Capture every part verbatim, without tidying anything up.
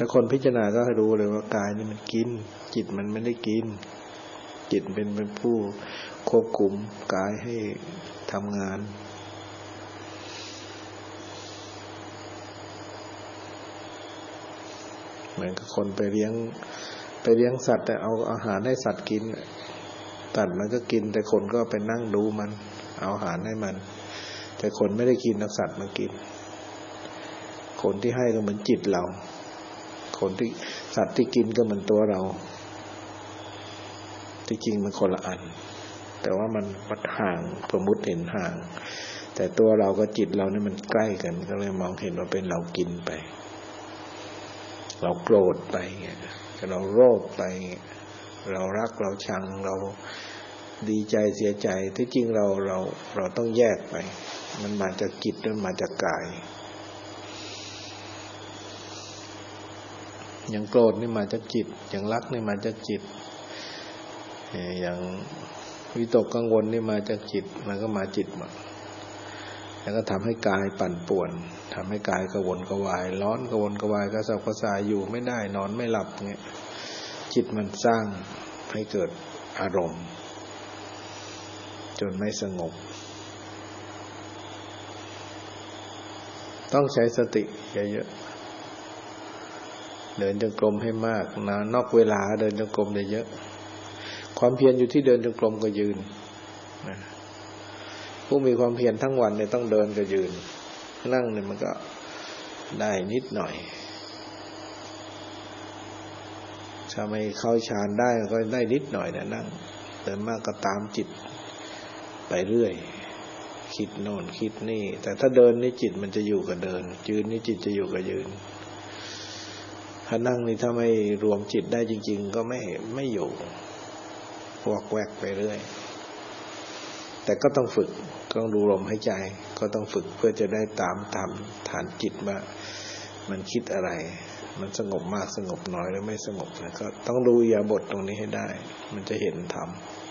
ถ้าคนพิจารณาก็ให้รู้เลยว่ากายนี่มันกินจิตมันไม่ได้กินจิตเป็นเป็นผู้ควบคุมกายให้ทำงานเหมือนกับคนไปเลี้ยงไปเลี้ยงสัตว์แต่เอาอาหารให้สัตว์กินสัตว์มันก็กินแต่คนก็ไปนั่งดูมันเอาอาหารให้มันแต่คนไม่ได้กินสัตว์มันกินคนที่ให้ก็เหมือนจิตเราคนที่สัตว์ที่กินก็เหมือนตัวเราที่จริงมันคนละอันแต่ว่ามันวัดห่างสมมุติเห็นห่างแต่ตัวเรากับจิตเราเนี่ยมันใกล้กันก็เลยมองเห็นว่าเป็นเรากินไปเราโกรธไปเราโลภไปเรารักเราชังเราดีใจเสียใจที่จริงเราเราเราต้องแยกไปมันมาจากจิตหรือมาจากกายอย่างโกรธนี่มาจากจิตอย่างรักนี่มาจากจิตอย่างวิตกกังวลนี่มาจากจิตมันก็มาจิตหมดแล้วก็ทำให้กายปั่นป่วนทำให้กายกระวนกระวายร้อนกระวนกระวายกระสับกระส่ายอยู่ไม่ได้นอนไม่หลับเงี้ยจิตมันสร้างให้เกิดอารมณ์จนไม่สงบต้องใช้สติเยอะๆเดินจงกรมให้มากนะนอกเวลาเดินจงกรมเยอะความเพียรอยู่ที่เดินจงกรมก็ยืนนะผู้มีความเพียรทั้งวันเนี่ยต้องเดินก็ยืนนั่งเนี่ยมันก็ได้นิดหน่อยถ้าไม่เข้าฌานได้ก็ได้นิดหน่อยนะนั่งเดินมากก็ตามจิตไปเรื่อยคิดโน่นคิดนี่แต่ถ้าเดินนี่จิตมันจะอยู่กับเดินยืนนี่จิตจะอยู่กับยืนถ้านั่งนี่ถ้าไม่รวมจิตได้จริงๆก็ไม่ไม่อยู่วอกแวกไปเรื่อยแต่ก็ต้องฝึกต้องดูลมหายใจก็ต้องฝึกเพื่อจะได้ตามตามฐานจิตว่ามันคิดอะไรมันสงบมากสงบน้อยหรือไม่สงบนะก็ต้องดูอิริยาบถตรงนี้ให้ได้มันจะเห็นธรรม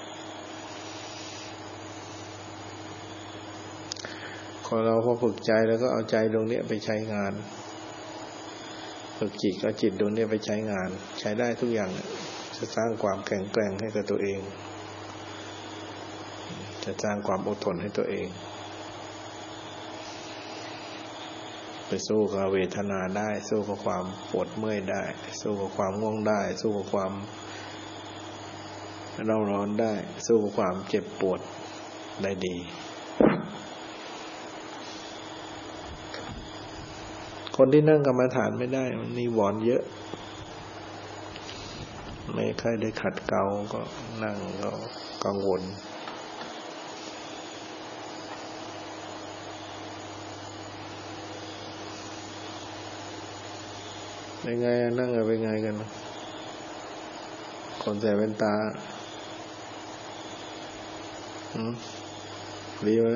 พอเราพอฝึกใจแล้วก็เอาใจตรงนี้ไปใช้งานฝึกจิตก็จิตตรงนี้ไปใช้งานใช้ได้ทุกอย่างจะสร้างความแข็งแกร่งให้กับตัวเองจะสร้างความอดทนให้ตัวเองไปสู้กับเวทนาได้สู้กับความปวดเมื่อยได้สู้กับความง่วงได้สู้กับความเร่าร้อนได้สู้กับความเจ็บปวดได้ดีคนที่นั่งกรรมฐานไม่ได้มันนิวรณ์เยอะไม่ค่อยได้ขัดเกลาก็นั่งก็กังวลเป็นไงนั่งกันเป็นไงกันคนใส่แว่นตาอืมดีไหม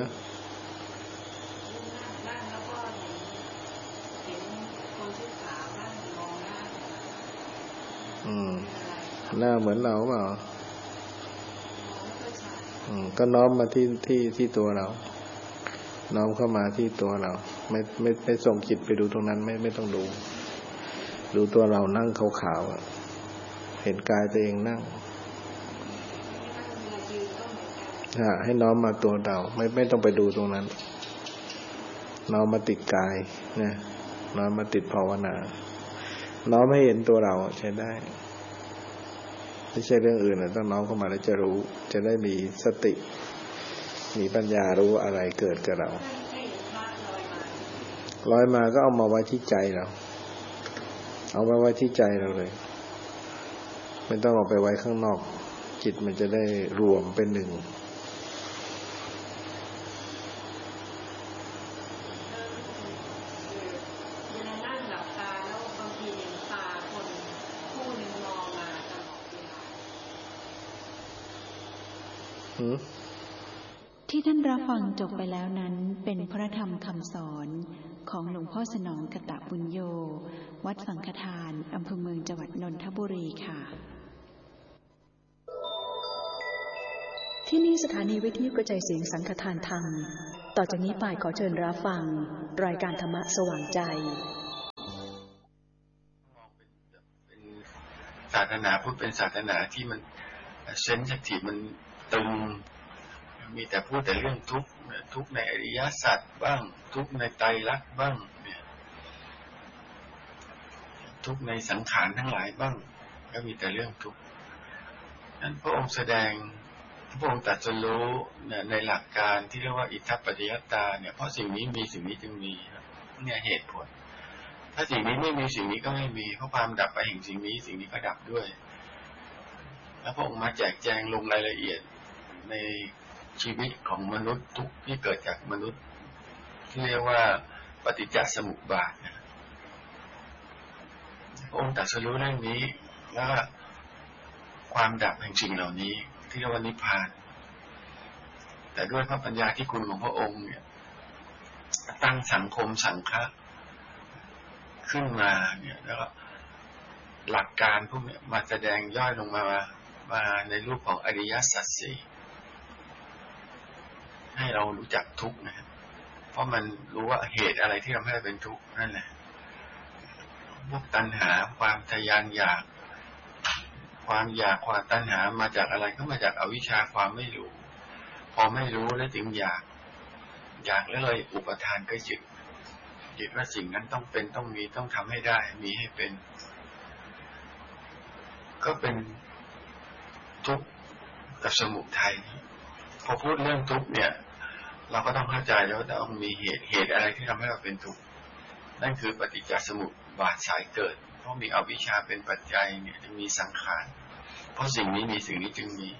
อืมหน้าเหมือนเราเปล่าอืมก็น้อมมาที่ที่ที่ตัวเราน้อมเข้ามาที่ตัวเราไม่ไม่ไม่ส่งจิตไปดูตรงนั้นไม่ไม่ต้องดูดูตัวเรานั่งขาวๆเห็นกายตัวเองนั่งฮะให้น้อมมาตัวเราไม่ไม่ต้องไปดูตรงนั้นน้อมมาติดกายนะน้อมมาติดภาวนาน้อมให้เห็นตัวเราใช้ได้ไม่ใช่เรื่องอื่นนะต้องน้อมเข้ามาแล้วจะรู้จะได้มีสติมีปัญญารู้อะไรเกิดกับเราลอยมาก็เอามาไว้ที่ใจเราเอามาไว้ที่ใจเราเลยไม่ต้องเอาไปไว้ข้างนอกจิตมันจะได้รวมเป็นหนึ่งที่ท่านรับฟังจบไปแล้วนั้นเป็นพระธรรมคำสอนของหลวงพ่อสนองกตปุญโญวัดสังฆทานอำเภอเมืองจังหวัดนนทบุรีค่ะที่นี่สถานีวิทยุกระจายเสียงสังฆทานธรรมต่อจากนี้ไปขอเชิญรับฟังรายการธรรมะสว่างใจศาสนาพุทธเป็นศาสนาที่มันเซนซิทีฟมันตึงมีแต่พูดแต่เรื่องทุกข์ทุกข์ในอริยสัจบ้างทุกข์ในไตรลักษณ์บ้างเนี่ยทุกข์ในสังขารทั้งหลายบ้างก็มีแต่เรื่องทุกข์นั้นพระองค์แสดงพระองค์ตรัสรู้ในหลักการที่เรียกว่าอิทธิปัจจยตาเนี่ยเพราะสิ่งนี้มีสิ่งนี้จึงมีเนี่ยเหตุผลถ้าสิ่งนี้ไม่มีสิ่งนี้ก็ไม่มีเพราะความดับไปแห่งสิ่งนี้สิ่งนี้ก็ดับด้วยแล้วพระองค์มาแจกแจงลงรายละเอียดในชีวิตของมนุษย์ทุกที่เกิดจากมนุษย์ที่เรียกว่าปฏิจจสมุปบาทพระองค์ตรัสรู้เรื่องนี้แล้วความดับแห่งสิ่งเหล่านี้ที่เรียกว่านิพพานแต่ด้วยพระปัญญาที่คุณของพระองค์เนี่ยตั้งสังคมสังฆะขึ้นมาเนี่ยแล้วก็หลักการพวกนี้มาแสดงย่อยลงมามาในรูปของอริยสัจสี่ให้เรารู้จักทุกข์นะเพราะมันรู้ว่าเหตุอะไรที่ทำให้เราเป็นทุกข์นั่นแหละพวกตัณหาความทยานอยากความอยากความตัณหามาจากอะไรก็มาจากอวิชชาความไม่รู้พอไม่รู้แล้วจึงอยากอยากแล้วเลยอุปทานก็ยึดยึดว่าสิ่งนั้นต้องเป็นต้องมีต้องทำให้ได้มีให้เป็นก็เป็นทุกข์กับสมุทัยพอพูดเรื่องทุกข์เนี่ยเราก็ต้องเข้าใจแล้วว่าต้องมีเหตุเหตุอะไรที่ทำให้เราเป็นทุกข์นั่นคือปฏิจจสมุปบาทสายเกิดเพราะมีอวิชชาเป็นปัจจัยเนี่ยจึงมีสังขารเพราะสิ่งนี้มีสิ่งนี้จึงมี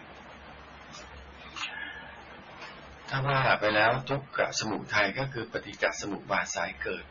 ถ้าว่าไปแล้วทุกข์กับสมุทัยก็คือปฏิจจสมุปบาทสายเกิด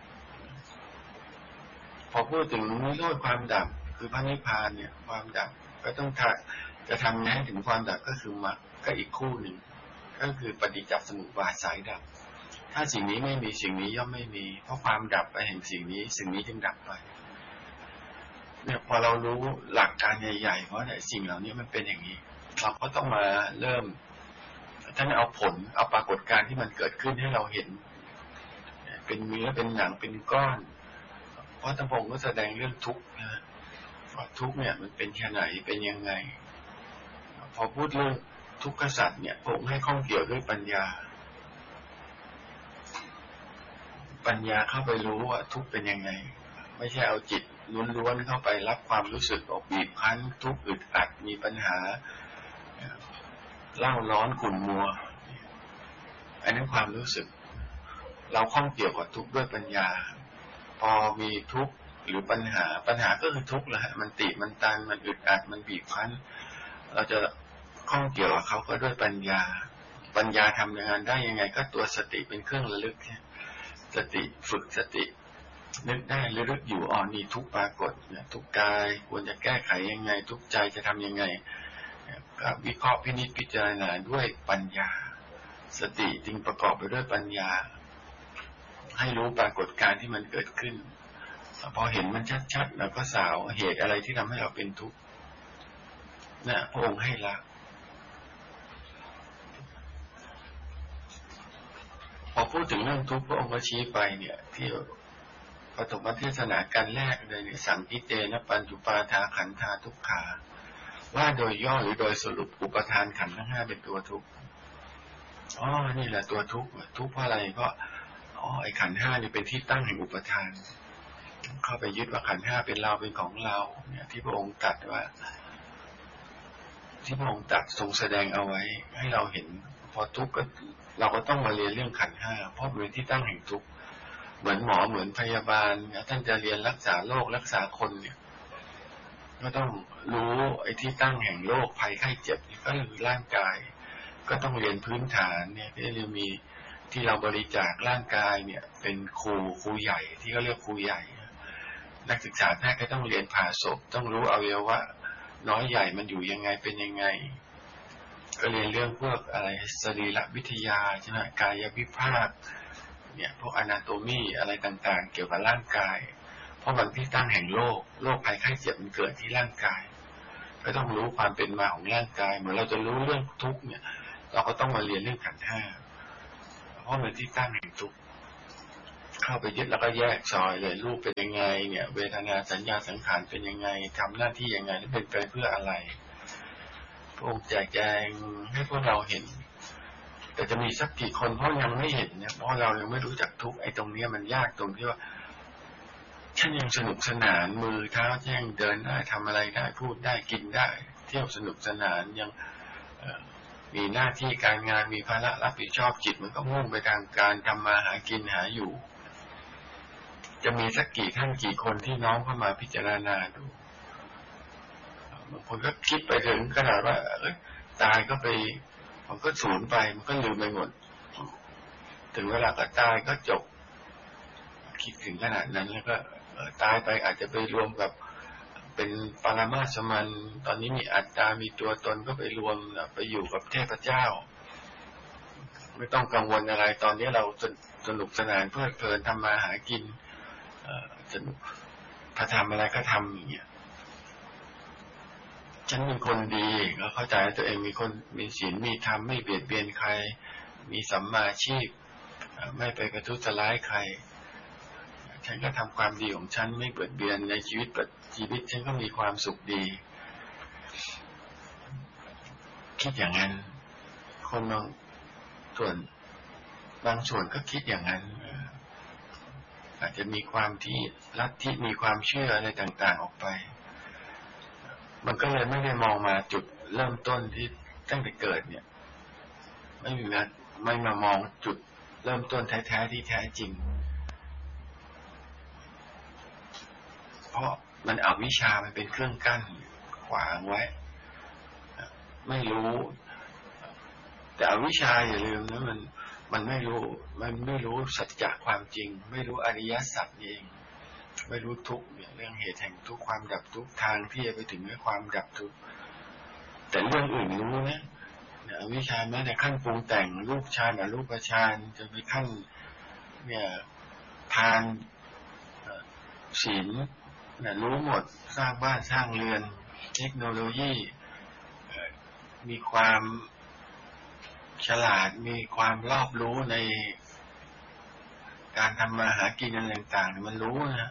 พอพูดถึงนิโรธความดับคือพระนิพพานเนี่ยความดับก็ต้องจะทำให้ถึงความดับก็คือมรรคก็อีกคู่หนึ่งก็คือปฏิจจสมุปบาทสายดับถ้าสิ่งนี้ไม่มีสิ่งนี้ย่อมไม่มีเพราะความดับไปแห่งสิ่งนี้สิ่งนี้จึงดับไปเนี่ยพอเรารู้หลักการใหญ่ๆเพราะเนี่ยสิ่งเหล่านี้มันเป็นอย่างนี้เราก็ต้องมาเริ่มท่านเอาผลเอาปรากฏการณ์ที่มันเกิดขึ้นให้เราเห็นเป็นเนื้อเป็นหนังเป็นก้อนเพราะท่านพงศ์ก็แสดงเรื่องทุกข์นะว่าทุกข์เนี่ยมันเป็นแค่ไหนเป็นยังไงพอพูดเรื่องทุกขสัจเนี่ยพงศ์ให้ข้องเกี่ยวด้วยปัญญาปัญญาเข้าไปรู้ว่าทุกข์เป็นยังไงไม่ใช่เอาจิตล้วนๆเข้าไปรับความรู้สึกออกบีบคั้นทุกข์อึดอัดมีปัญหาเล่าร้อนขุ่นมัวอันนั้นความรู้สึกเราข้องเกี่ยวกับทุกข์ด้วยปัญญาพอมีทุกข์หรือปัญหาปัญหาก็คือทุกข์แหละมันติมันตันมันอึดอัดมันบีบคั้นเราจะข้องเกี่ยวกับเขาก็ด้วยปัญญาปัญญาทำงานได้ยังไงก็ตัวสติเป็นเครื่องระลึกสติฝึกสตินึกได้ระลึกอยู่อ๋อนี่ทุกข์ปรากฏทุกข์กายควรจะแก้ไขยังไงทุกข์ใจจะทำยังไงก็วิเคราะห์พินิจพิจารณาด้วยปัญญาสติจึงประกอบไปด้วยปัญญาให้รู้ปรากฏการณ์ที่มันเกิดขึ้นพอเห็นมันชัดๆแล้วก็สาวเหตุอะไรที่ทำให้เราเป็นทุกข์นะพระองค์ให้ละพอพูดถึงเรื่องทุกข์พระองค์ก็ชี้ไปเนี่ยที่ปฐมเทศนาการแรกเลยเนี่ยสังคิเตนะปัญจุปาทาขันธาทุกขาว่าโดยย่อหรือโดยสรุปอุปทานขันธ์ทั้งห้าเป็นตัวทุกข์อ๋อนี่แหละตัวทุกข์ทุกข์เพราะอะไรเพราะอ๋อไอ้ขันธ์ห้านี่เป็นที่ตั้งแห่งอุปทานเข้าไปยึดว่าขันธ์ห้าเป็นเราเป็นของเราเนี่ยที่พระองค์ตรัสว่าที่พระองค์ตรัสทรงแสดงเอาไว้ให้เราเห็นพอทุกข์ก็เราก็ต้องมาเรียนเรื่องขันธ์ห้าเพราะเป็นที่ตั้งแห่งทุกข์เหมือนหมอเหมือนพยาบาลท่านจะเรียนรักษาโรครักษาคนเนี่ยก็ต้องรู้ไอ้ที่ตั้งแห่งโรคภัยไข้เจ็บนี่ก็คือร่างกายก็ต้องเรียนพื้นฐานเนี่ยที่เรามีที่เราบริจาคร่างกายเนี่ยเป็นครูครูใหญ่ที่เขาเรียกครูใหญ่นักศึกษาแพทย์ก็ต้องเรียนผ่าศพต้องรู้อวัยวะน้อยใหญ่มันอยู่ยังไงเป็นยังไงก็เรียนเรื่องพวกอะไรสรีรวิทยาใช่ไหมกายวิภาคเนี่ยพวกอนาโตมีอะไรต่างๆเกี่ยวกับร่างกายเพราะมันที่ตั้งแห่งโรคโรคภัยไข้เจ็บมันเกิดที่ร่างกายก็ต้องรู้ความเป็นมาของร่างกายเหมือนเราจะรู้เรื่องทุกข์เนี่ยเราก็ต้องมาเรียนเรื่องขันธ์ห้าเพราะมันที่ตั้งแห่งทุกข์เข้าไปยึดแล้วก็แยกซอยเลยรูปเป็นยังไงเนี่ยเวทนาสัญญาสังขารเป็นยังไงทำหน้าที่ยังไงเป็นไปเพื่ออะไรพระองค์แจกแจงให้พวกเราเห็นแต่จะมีสักกี่คนเพราะยังไม่เห็นเนี่ยเพราะเรายังไม่รู้จักทุกไอ้ตรงนี้มันยากตรงที่ว่าฉันยังสนุกสนานมือเท้ายังเดินได้ทำอะไรได้พูดได้กินได้เที่ยวสนุกสนานยังมีหน้าที่การงานมีภาระรับผิดชอบจิตมันก็มุ่งไปทางการทำมาหากินหาอยู่จะมีสักกี่ท่านกี่คนที่น้อมเข้ามาพิจารณาดูบางคนก็คิดไปถึงขนาดว่าเอ้ยตายก็ไปมันก็สูญไปมันก็ลืมไปหมดถึงเวลาก็ตายก็จบคิดถึงขนาดนั้นแล้วก็ตายไปอาจจะไปรวมกับเป็นปรมาสมันตอนนี้มีอัตตามีตัวตนก็ไปรวมไปอยู่กับเทพเจ้าไม่ต้องกังวลอะไรตอนนี้เราสนุกสนานเพลิดเพลินทำมาหากินสนุกถ้าทำอะไรก็ทำอย่างเงี้ยฉันเป็นคนดีก็เข้าใจตัวเองมีคนมีศีลมีธรรมไม่เบียดเบียนใครมีสัมมาชีพไม่ไปประทุษร้ายใครฉันก็ทำความดีของฉันไม่เบียดเบียนในชีวิตชีวิตฉันก็มีความสุขดีคิดอย่างนั้นคนบางส่วนบางส่วนก็คิดอย่างนั้นอาจจะมีความที่ลัทธิมีความเชื่ออะไรต่างๆออกไปมันก็เลยไม่ได้มองมาจุดเริ่มต้นที่ตั้งแต่เกิดเนี่ยไม่มีนะไม่มามองจุดเริ่มต้นแท้ๆที่แท้จริงเพราะมันอวิชชามันเป็นเครื่องกั้นขวางไว้ไม่รู้แต่อวิชชาอย่าลืมนะมันมันไม่รู้มันไม่รู้สัจจะความจริงไม่รู้อริยสัจเองไม่รู้ทุกข์เนี่ยเรื่องเหตุแห่งทุกข์ความดับทุกข์ทางที่จะไปถึงด้วยความดับทุกข์แต่เรื่องอื่นรู้นะอวิชชาแม้แต่ขั้นปรุงแต่งรูปฌานอรูปฌานจะไปขั้นเนี่ยทานศีลเนี่ยรู้หมดสร้างบ้านสร้างเรือนเทคโนโลยีมีความฉลาดมีความรอบรู้ในการทำมาหากินอะไรต่างๆมันรู้นะ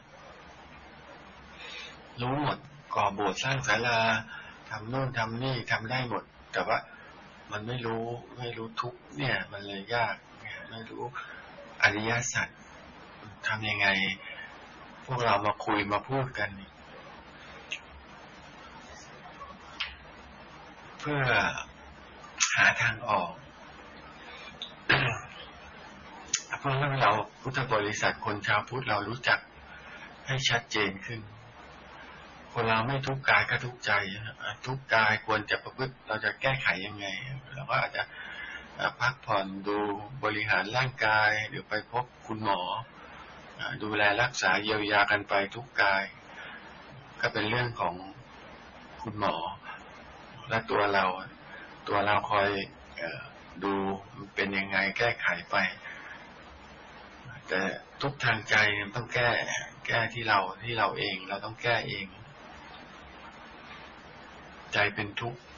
รู้หมดก่อโบสถ์สร้างศาลาทำโน่นทำนี่ทำได้หมดแต่ว่ามันไม่รู้ไม่รู้ทุกเนี่ยมันเลยยากไม่รู้อริยสัจทำยังไงพวกเรามาคุยมาพูดกันเพื่อหาทางออกเพื่อให้เราพุทธบริษัทคนชาวพุทธเรารู้จักให้ชัดเจนขึ้นคนเราไม่ทุกข์กายก็ทุกข์ใจทุกข์กายควรจะประพฤติเราจะแก้ไขยังไงเราก็อาจจะพักผ่อนดูบริหารร่างกายหรือไปพบคุณหมอดูแลรักษาเยียวยากันไปทุกกายก็เป็นเรื่องของคุณหมอและตัวเราตัวเราคอยดูเป็นยังไงแก้ไขไปแต่ทุกทางใจต้องแก้แก้ที่เราที่เราเองเราต้องแก้เองใจเป็นทุกข์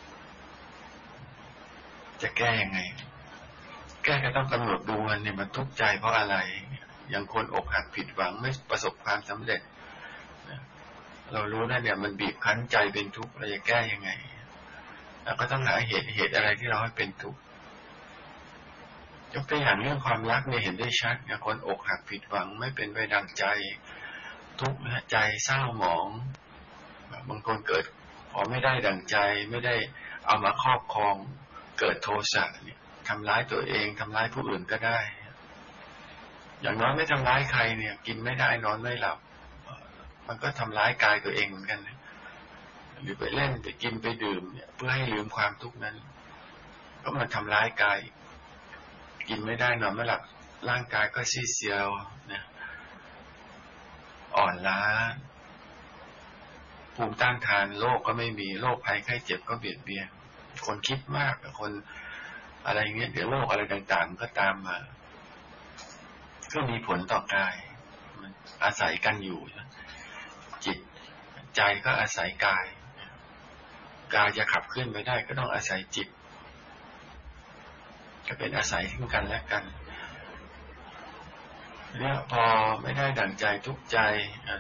จะแก้ยังไงแก้ก็ต้องกำหนดดูมันเนี่ยมันทุกข์ใจเพราะอะไรอย่างคนอกหักผิดหวังไม่ประสบความสำเร็จเรารู้นะเนี่ยมันบีบคั้นใจเป็นทุกข์เราจะแก้ยังไงเราก็ต้องหาเหตุเหตุอะไรที่เราให้เป็นทุกข์ยกตัวอย่างเรื่องความรักเนี่ยเห็นได้ชัดอย่างคนอกหักผิดหวังไม่เป็นไปดังใจทุกข์ใจเศร้าหมองบางคนเกิดพอไม่ได้ดังใจไม่ได้เอามาครอบครองเกิดโทสะเนี่ยทำร้ายตัวเองทำร้ายผู้อื่นก็ได้อย่างน้อยไม่ทำร้ายใครเนี่ยกินไม่ได้นอนไม่หลับมันก็ทำร้ายกายตัวเองเหมือนกันหรือไปเล่นไปกินไปดื่มเนี่ยเพื่อให้ลืมความทุกข์นั้นก็มาทำร้ายกายกินไม่ได้นอนไม่หลับร่างกายก็ซีดเซียวนะอ่อนล้าภูมิต้านทานโรคก็ไม่มีโรคภัยไข้เจ็บก็เบียดเบียนคนคิดมากคนอะไรเงี้ยเดี๋ยวโรคอะไรต่างๆก็ตามมาก็มีผลต่อกายมันอาศัยกันอยู่จิตใจก็อาศัยกายกายจะขับเคลื่อนไปได้ก็ต้องอาศัยจิตก็เป็นอาศัยซึ่งกันและกันเนี่ยพอไม่ได้ดั่งใจทุกข์ใจ